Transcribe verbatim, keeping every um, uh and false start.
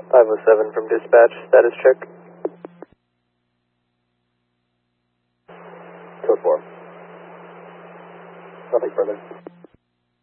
five oh seven from dispatch, status check. Code four. Nothing further.